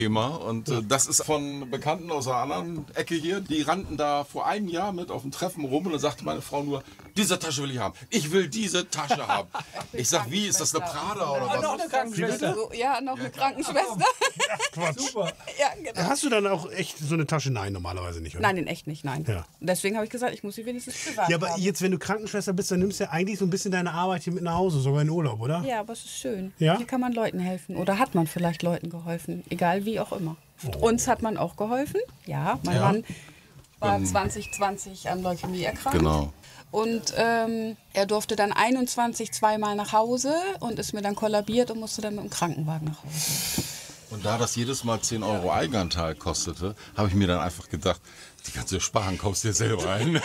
Thema und das ist von Bekannten aus einer anderen Ecke hier. Die rannten da vor einem Jahr mit auf dem Treffen rum und dann sagte meine Frau nur, diese Tasche will ich haben. Ich will diese Tasche haben. Ich sag, wie, ist das eine Prada oder was? Noch eine Krankenschwester. Ja, noch eine Krankenschwester. Quatsch. Super. Ja, genau. Hast du dann auch echt so eine Tasche? Nein, normalerweise nicht, oder? Nein, in echt nicht, nein. Ja. Deswegen habe ich gesagt, ich muss sie wenigstens privat Ja, aber haben. jetzt, wenn du Krankenschwester bist, dann nimmst du ja eigentlich so ein bisschen deine Arbeit hier mit nach Hause, sogar in Urlaub, oder? Ja, aber es ist schön. Ja? Hier kann man Leuten helfen. Oder hat man vielleicht Leuten geholfen. Egal wie auch immer. Uns hat man auch geholfen. Ja, mein Mann war 2020 an Leukämie erkrankt. Genau. Und er durfte dann 21 zweimal nach Hause und ist mir dann kollabiert und musste dann mit dem Krankenwagen nach Hause. Und da das jedes Mal 10 Euro Eigenanteil kostete, habe ich mir dann einfach gedacht, die ganze Sparen kaufst du dir selber ein.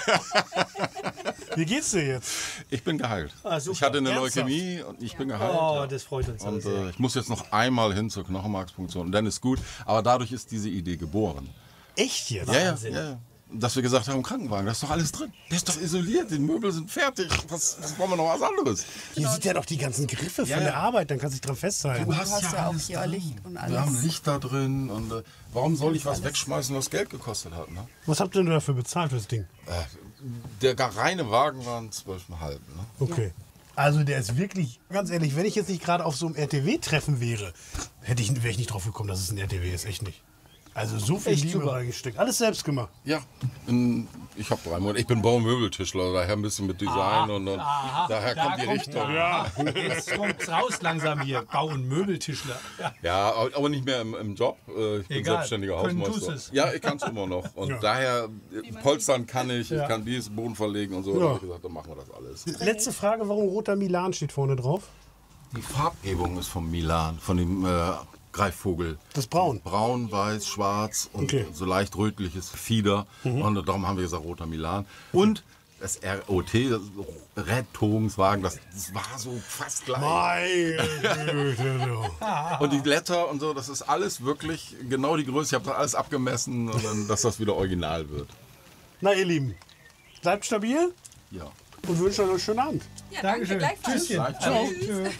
Wie geht's dir jetzt? Ich bin geheilt. Ah, super. Ich hatte eine Ernsthaft? Leukämie und ich bin geheilt. Oh, ja. das freut uns. Und sehr. ich muss jetzt noch einmal hin zur Knochenmarkspunktion und dann ist gut. Aber dadurch ist diese Idee geboren. Echt jetzt? Ja. Dass wir gesagt haben, Krankenwagen, da ist doch alles drin. Der ist doch isoliert, die Möbel sind fertig. Was wollen wir noch was anderes? Hier sieht ja doch die ganzen Griffe von der Arbeit, dann kannst du dich dran festhalten. Du hast ja auch hier Licht und alles. Wir haben Licht da drin und warum soll ich was wegschmeißen, was Geld gekostet hat? Ne? Was habt ihr denn dafür bezahlt für das Ding? Der reine Wagen waren 12,5. Ne? Okay. Also der ist wirklich, ganz ehrlich, wenn ich jetzt nicht gerade auf so einem RTW-Treffen wäre, wäre ich nicht drauf gekommen, dass es ein RTW ist. Echt nicht. Also so viel Echt Liebe super. reingesteckt. Alles selbst gemacht. Ja, ich habe 3 Monate. Ich bin Bau- und Möbeltischler, daher ein bisschen mit Design und daher kommt die Richtung. Ja, jetzt kommt's raus langsam hier. Bau- und Möbeltischler. Ja. Ja, aber nicht mehr im Job. Ich bin Egal. selbstständiger Können Hausmeister. tust es. Ja, ich kann es immer noch. Und daher, polstern kann ich kann dies, Boden verlegen und so. Ja. Da habe ich gesagt, dann machen wir das alles. Letzte Frage, warum roter Milan steht vorne drauf? Die Farbgebung ist vom Milan, von dem Greifvogel. Das ist braun. Braun, weiß, schwarz und Okay. so leicht rötliches Fieder. Und darum haben wir gesagt, roter Milan. Und das ROT, das Rettungswagen, das war so fast gleich. Meine Güte, du. Und die Blätter und so, das ist alles wirklich genau die Größe. Ich habe das alles abgemessen, und dann, dass das wieder original wird. Na ihr Lieben, bleibt stabil Ja. und wünsche euch einen schönen Abend. Ja, Dankeschön. gleichfalls. Tschüsschen. Ciao.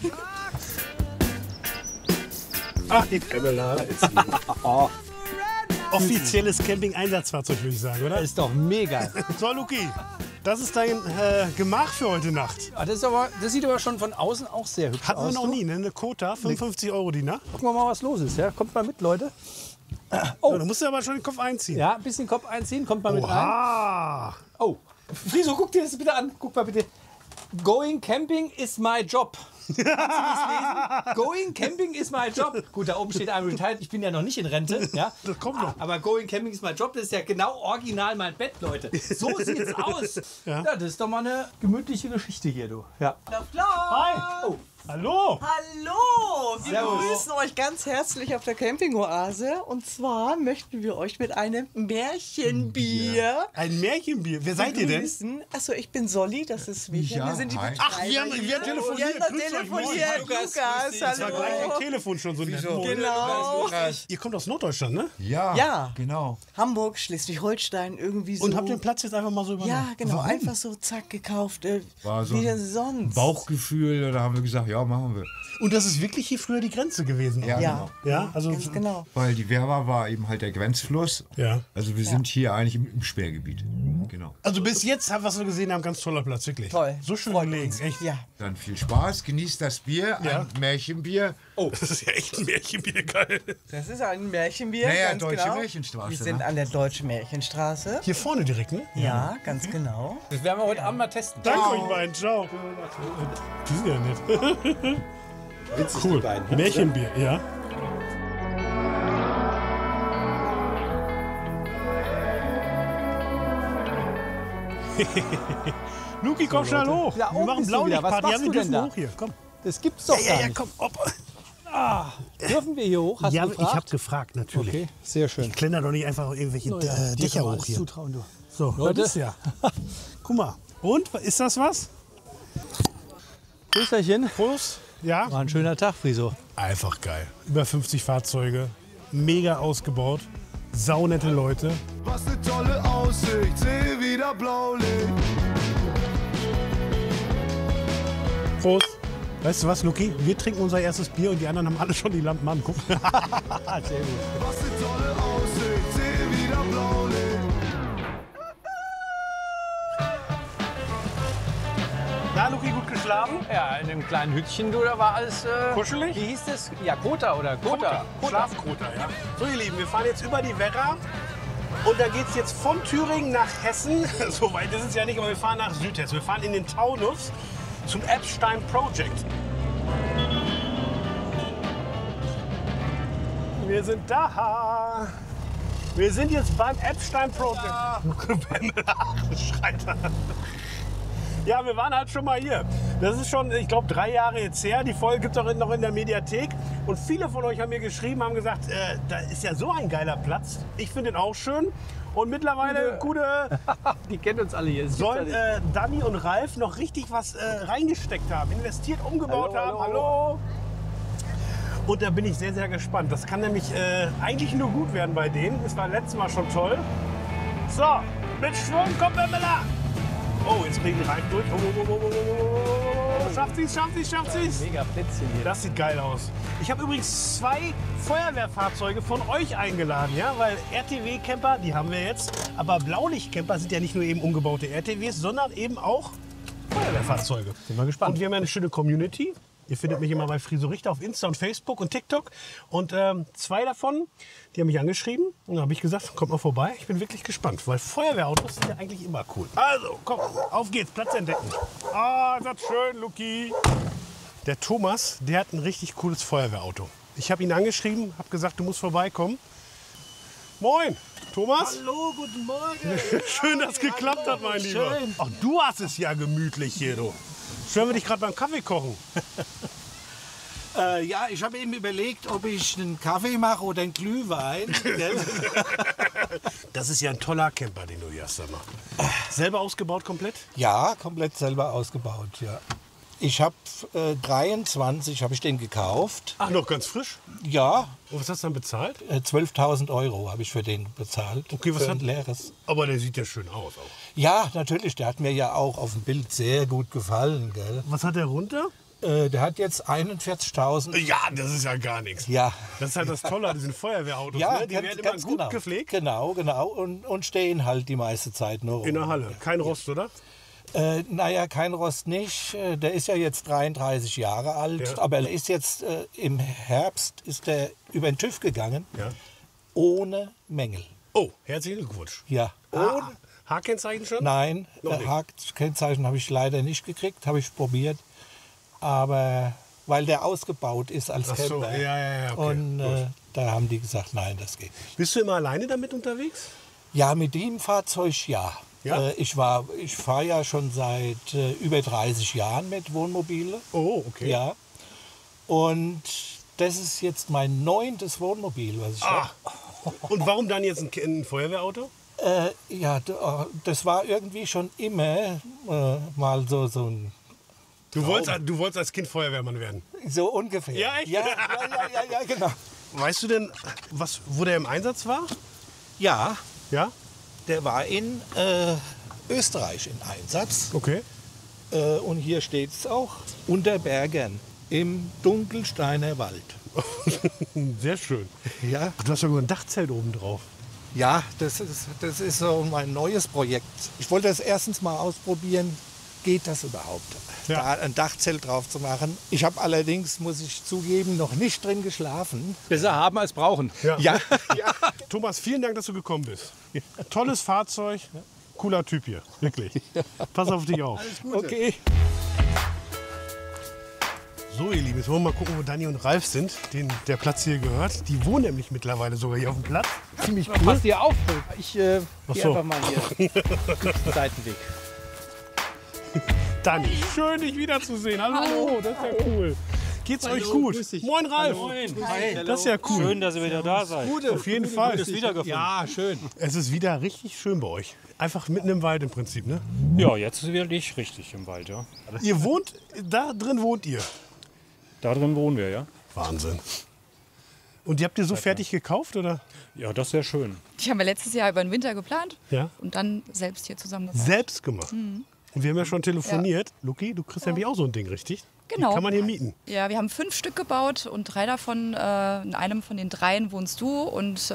Ach, die Tremmelade ist offizielles Camping-Einsatzfahrzeug, würde ich sagen, oder? Das ist doch mega. So, Luki, das ist dein Gemach für heute Nacht. Ah, das sieht aber schon von außen auch sehr hübsch Hatten wir aus. noch du. nie, ne? Eine Kota, 55 Euro die Nacht. Gucken wir mal, was los ist. Ja? Kommt mal mit, Leute. Oh. Du musst ja aber schon den Kopf einziehen. Ja, ein bisschen Kopf einziehen. Kommt mal mit rein. Oha! Oh, Friso, guck dir das bitte an. Guck mal bitte. Going camping is my job. Kannst du das lesen? Going camping is my job. Gut, da oben steht I'm retired. Ich bin ja noch nicht in Rente. Ja? Das kommt noch. Aber going camping is my job, das ist ja genau original mein Bett, Leute. So sieht's aus. Ja, das ist doch mal eine gemütliche Geschichte hier, du. Ja. Hi. Oh. Hallo! Hallo, wir Servus. begrüßen euch ganz herzlich auf der Campingoase. Und zwar möchten wir euch mit einem Märchenbier Ein Märchenbier. Wer seid ihr denn? begrüßen. Achso, ich bin Solly, das ist Micha. Wir sind die Ach, wir haben telefoniert. Ja, Grüßt euch, telefoniert. moin. Lukas, Das war gleich am hallo. Telefon schon so nett. Genau. Ihr kommt aus Norddeutschland, ne? Ja, Genau. Hamburg, Schleswig-Holstein, irgendwie so. Und habt den Platz jetzt einfach mal so übernommen? Ja, genau, Warum? einfach so zack gekauft. War so wie denn ein sonst? Bauchgefühl, da haben wir gesagt, ja, machen wir. Und das ist wirklich hier früher die Grenze gewesen. Ja, Ja, Ja, also. ganz genau. Weil die Werra war eben halt der Grenzfluss. Ja. Also wir sind hier eigentlich im Sperrgebiet. Genau. Also bis jetzt, was wir gesehen haben, ganz toller Platz, wirklich. Toll. So schön Freut gelegen, uns. echt. Ja. Dann viel Spaß, genießt das Bier, Ja. ein Märchenbier. Oh, das ist ja echt ein Märchenbier, geil. Das ist ein Märchenbier. Naja, ganz Deutsche genau. Märchenstraße, Wir sind ne? an der Deutschen Märchenstraße. Hier vorne direkt, ne? Ja, ganz genau. Das werden wir heute Abend mal testen. Danke euch beiden, ciao. Die sind ja nett. Cool. Märchenbier, ja. Luki, komm schnell hoch. Ja, Wir oben machen bist du wieder. Was Blaulichtparty. Ja, machst wir du denn dürfen da? hoch hier. Komm. Das gibt's doch gar nicht. komm. Ob. Dürfen wir hier hoch? Hast Ja, du ich gefragt? habe gefragt, natürlich. Okay, sehr schön. Ich kletter doch nicht einfach irgendwelche Dir kann Dächer man hoch alles hier. zutrauen, du. So, Leute. das ist ja. Guck mal. Und, ist das was? Grüßerchen. Prost. Ja? War ein schöner Tag, Friso. Einfach geil. Über 50 Fahrzeuge, mega ausgebaut, saunette Leute. Was ne tolle Aussicht, sehe wieder Blaulicht. Prost. Weißt du was, Luki? Wir trinken unser erstes Bier und die anderen haben alle schon die Lampen an. Guck. Sehr gut. Was eine tolle Aussicht, sehe wieder Blaulicht. Na, Luki, gut geschlafen? Ja, in dem kleinen Hütchen, du, da war alles... Kuschelig? Wie hieß das? Ja, Kota oder Kota. Schlafkota, ja. So, ihr Lieben, wir fahren jetzt über die Werra. Und da geht es jetzt von Thüringen nach Hessen. So weit ist es ja nicht, aber wir fahren nach Südhessen. Wir fahren in den Taunus zum Epstein Project. Wir sind da. Wir sind jetzt beim Epstein Project. Schreit er. Ja, wir waren halt schon mal hier. Das ist schon, ich glaube, 3 Jahre jetzt her. Die Folge gibt es auch noch in der Mediathek. Und viele von euch haben mir geschrieben, haben gesagt, da ist ja so ein geiler Platz. Ich finde den auch schön. Und mittlerweile Die kennen uns alle hier. sollen Dani und Ralf noch richtig was reingesteckt haben, investiert, umgebaut haben. Hallo. Und da bin ich sehr, sehr gespannt. Das kann nämlich eigentlich nur gut werden bei denen. Das war letztes Mal schon toll. So, mit Schwung kommt der Miller. Oh, jetzt kriegen die Reifen durch. Schafft sie's, schafft sie's, schafft sie's. Mega Plätzchen hier. Das sieht geil aus. Ich habe übrigens 2 Feuerwehrfahrzeuge von euch eingeladen, ja, weil RTW-Camper, die haben wir jetzt, aber Blaulicht-Camper sind ja nicht nur eben umgebaute RTWs, sondern eben auch Feuerwehrfahrzeuge. Sind wir gespannt. Und wir haben ja eine schöne Community. Ihr findet mich immer bei Friso Richter auf Insta und Facebook und TikTok. Und 2 davon, die haben mich angeschrieben. Und dann habe ich gesagt, kommt mal vorbei. Ich bin wirklich gespannt, weil Feuerwehrautos sind ja eigentlich immer cool. Also, komm, auf geht's, Platz entdecken. Ah, ist das schön, Luki. Der Thomas, der hat ein richtig cooles Feuerwehrauto. Ich habe ihn angeschrieben, habe gesagt, du musst vorbeikommen. Moin, Thomas. Hallo, guten Morgen. Schön, dass es geklappt hat, mein Lieber. schön. Ach, du hast es ja gemütlich hier, du. Stören wir dich gerade beim Kaffee kochen? Ja, ich habe eben überlegt, ob ich einen Kaffee mache oder einen Glühwein. Gell? Das ist ja ein toller Camper, den du hier hast. Sag mal. Selber ausgebaut komplett? Ja, komplett selber ausgebaut, ja. Ich habe 23, habe ich den gekauft. Ach, noch ganz frisch? Ja, Und was hast du dann bezahlt? 12.000 € habe ich für den bezahlt. Okay, was für hat- ein leeres. Aber der sieht ja schön aus auch. Ja, natürlich, der hat mir ja auch auf dem Bild sehr gut gefallen. Gell? Was hat der runter? Der hat jetzt 41.000. Ja, das ist ja gar nichts. Ja. Das ist halt das Tolle an diesen Feuerwehrautos. Ja, Ne? Die werden immer gut genau. gepflegt. Genau. Und stehen halt die meiste Zeit nur rum. In der Halle. Kein Rost, oder? Naja, kein Rost nicht. Der ist ja jetzt 33 Jahre alt, Ja. aber er ist jetzt im Herbst ist der über den TÜV gegangen, Ja. ohne Mängel. Oh, herzlichen Glückwunsch. Ja, ohne. H-Kennzeichen schon? Nein, Noch nicht. Kennzeichen habe ich leider nicht gekriegt, habe ich probiert, aber weil der ausgebaut ist als Ach so, Camper. ja, okay, Und gut. da haben die gesagt, nein, das geht nicht. Bist du immer alleine damit unterwegs? Ja, mit dem Fahrzeug ja. Ja? Ich fahre ja schon seit über 30 Jahren mit Wohnmobile. Oh, okay. Ja. Und das ist jetzt mein 9. Wohnmobil, was ich habe. Und warum dann jetzt ein Feuerwehrauto? Ja, das war irgendwie schon immer mal so ein. Du wolltest als Kind Feuerwehrmann werden. So ungefähr. Ja, echt? Ja, genau. Weißt du denn, wo der im Einsatz war? Ja, Ja? der war in Österreich in Einsatz. Okay. Und hier steht es auch: Unterbergern im Dunkelsteiner Wald. Sehr schön. Ja, Du hast sogar ein Dachzelt oben drauf. ja, das ist so mein neues Projekt. Ich wollte das erstens mal ausprobieren. Geht das überhaupt, Ja. da ein Dachzelt drauf zu machen? Ich habe allerdings, muss ich zugeben, noch nicht drin geschlafen. Besser haben als brauchen. Ja, Thomas, vielen Dank, dass du gekommen bist. Tolles Fahrzeug, cooler Typ hier, wirklich. Pass auf dich auf. okay. So, ihr Lieben, jetzt wollen wir mal gucken, wo Dani und Ralf sind, denen der Platz hier gehört. Die wohnen nämlich mittlerweile sogar hier auf dem Platz. Ziemlich cool. Pass dir auf, ich gehe Ach so. einfach mal hier den Seitenweg. Dani, schön dich wiederzusehen. Hallo, das ist ja cool. Geht's euch gut? Moin, Ralf. Hi. Das ist ja cool. Schön, dass ihr wieder da seid. Auf jeden Fall. Ist wiedergefunden. Ja, schön. Es ist wieder richtig schön bei euch. Einfach mitten im Wald im Prinzip, ne? Ja, jetzt ist wirklich richtig im Wald, ja. Ihr wohnt, da drin wohnt ihr. Da drin wohnen wir, ja. Wahnsinn. Und die habt ihr so fertig gekauft, oder? Ja, das ist sehr schön. Die haben wir letztes Jahr über den Winter geplant Ja. und dann selbst hier zusammengebaut. Selbst gemacht. Und wir haben ja schon telefoniert. Luki, du kriegst nämlich auch so ein Ding, richtig? Genau. Die kann man hier mieten. Ja, wir haben 5 Stück gebaut und 3 davon, in einem von den 3 wohnst du und